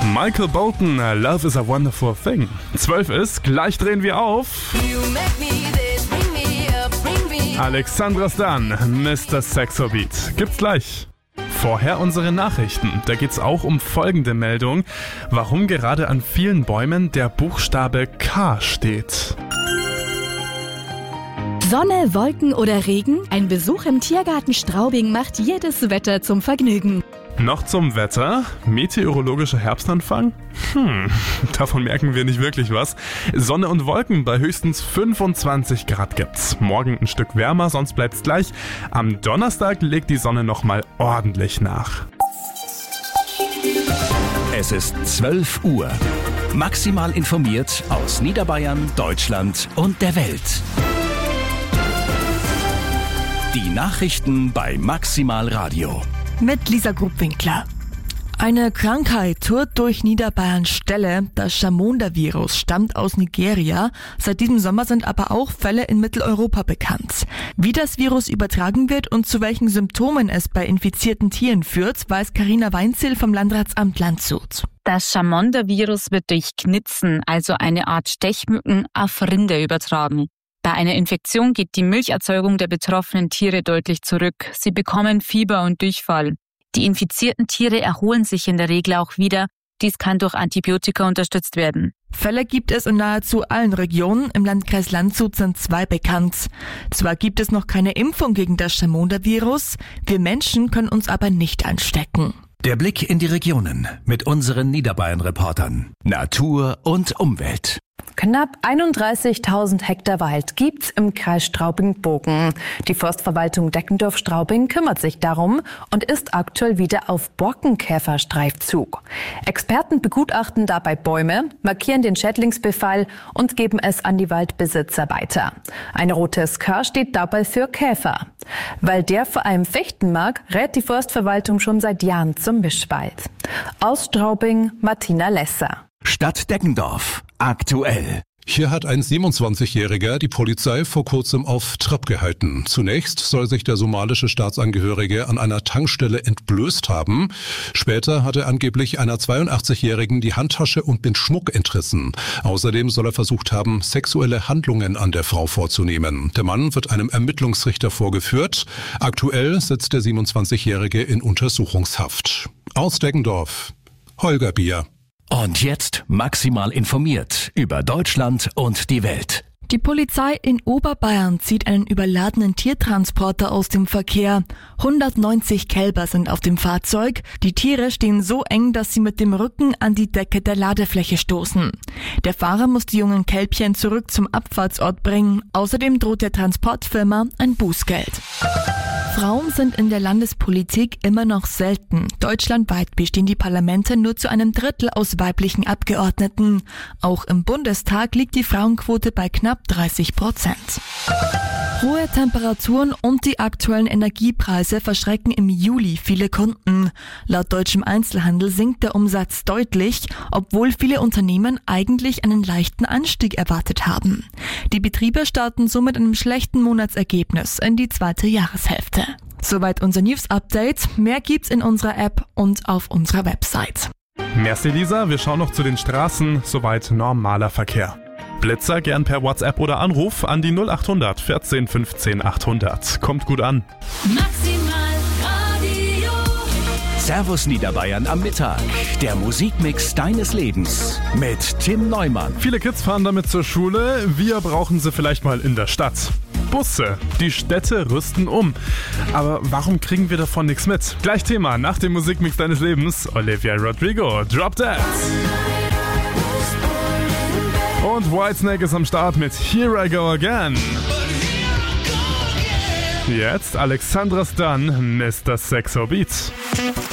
Michael Bolton, Love is a Wonderful Thing. 12 ist, gleich drehen wir auf. Alexandra Stan, Mr. Sexo Beat. Gibt's gleich. Vorher unsere Nachrichten. Da geht's auch um folgende Meldung. Warum gerade an vielen Bäumen der Buchstabe K steht. Sonne, Wolken oder Regen? Ein Besuch im Tiergarten Straubing macht jedes Wetter zum Vergnügen. Noch zum Wetter. Meteorologischer Herbstanfang? Davon merken wir nicht wirklich was. Sonne und Wolken bei höchstens 25 Grad gibt's. Morgen ein Stück wärmer, sonst bleibt's gleich. Am Donnerstag legt die Sonne nochmal ordentlich nach. Es ist 12 Uhr. Maximal informiert aus Niederbayern, Deutschland und der Welt. Die Nachrichten bei Maximal Radio. Mit Lisa Grubwinkler. Eine Krankheit tourt durch Niederbayerns Ställe. Das Chamonda-Virus stammt aus Nigeria. Seit diesem Sommer sind aber auch Fälle in Mitteleuropa bekannt. Wie das Virus übertragen wird und zu welchen Symptomen es bei infizierten Tieren führt, weiß Carina Weinzierl vom Landratsamt Landshut. Das Chamonda-Virus wird durch Knitzen, also eine Art Stechmücken, auf Rinder übertragen. Bei einer Infektion geht die Milcherzeugung der betroffenen Tiere deutlich zurück. Sie bekommen Fieber und Durchfall. Die infizierten Tiere erholen sich in der Regel auch wieder. Dies kann durch Antibiotika unterstützt werden. Fälle gibt es in nahezu allen Regionen. Im Landkreis Landshut sind 2 bekannt. Zwar gibt es noch keine Impfung gegen das Chamonda-Virus, wir Menschen können uns aber nicht anstecken. Der Blick in die Regionen mit unseren Niederbayern-Reportern. Natur und Umwelt. Knapp 31.000 Hektar Wald gibt's im Kreis Straubing-Bogen. Die Forstverwaltung Deckendorf-Straubing kümmert sich darum und ist aktuell wieder auf Borkenkäferstreifzug. Experten begutachten dabei Bäume, markieren den Schädlingsbefall und geben es an die Waldbesitzer weiter. Ein rotes K steht dabei für Käfer. Weil der vor allem Fichten mag, rät die Forstverwaltung schon seit Jahren zum Mischwald. Aus Straubing, Martina Lesser. Stadt Deckendorf. Aktuell. Hier hat ein 27-Jähriger die Polizei vor kurzem auf Trab gehalten. Zunächst soll sich der somalische Staatsangehörige an einer Tankstelle entblößt haben. Später hat er angeblich einer 82-Jährigen die Handtasche und den Schmuck entrissen. Außerdem soll er versucht haben, sexuelle Handlungen an der Frau vorzunehmen. Der Mann wird einem Ermittlungsrichter vorgeführt. Aktuell sitzt der 27-Jährige in Untersuchungshaft. Aus Deggendorf, Holger Bier. Und jetzt maximal informiert über Deutschland und die Welt. Die Polizei in Oberbayern zieht einen überladenen Tiertransporter aus dem Verkehr. 190 Kälber sind auf dem Fahrzeug. Die Tiere stehen so eng, dass sie mit dem Rücken an die Decke der Ladefläche stoßen. Der Fahrer muss die jungen Kälbchen zurück zum Abfahrtsort bringen. Außerdem droht der Transportfirma ein Bußgeld. Frauen sind in der Landespolitik immer noch selten. Deutschlandweit bestehen die Parlamente nur zu einem Drittel aus weiblichen Abgeordneten. Auch im Bundestag liegt die Frauenquote bei knapp 30%. Hohe Temperaturen und die aktuellen Energiepreise verschrecken im Juli viele Kunden. Laut deutschem Einzelhandel sinkt der Umsatz deutlich, obwohl viele Unternehmen eigentlich einen leichten Anstieg erwartet haben. Die Betriebe starten somit einem schlechten Monatsergebnis in die 2. Jahreshälfte. Soweit unser News-Update. Mehr gibt's in unserer App und auf unserer Website. Merci Lisa, wir schauen noch zu den Straßen, soweit normaler Verkehr. Blitzer gern per WhatsApp oder Anruf an die 0800 14 15 800. Kommt gut an. Maximal Radio. Servus Niederbayern am Mittag. Der Musikmix deines Lebens mit Tim Neumann. Viele Kids fahren damit zur Schule, wir brauchen sie vielleicht mal in der Stadt. Busse. Die Städte rüsten um. Aber warum kriegen wir davon nichts mit? Gleich Thema nach dem Musikmix deines Lebens. Olivia Rodrigo, Drop That. Und Whitesnake ist am Start mit Here I Go Again. Jetzt Alexandra Stan, Mr. Sexo Beat.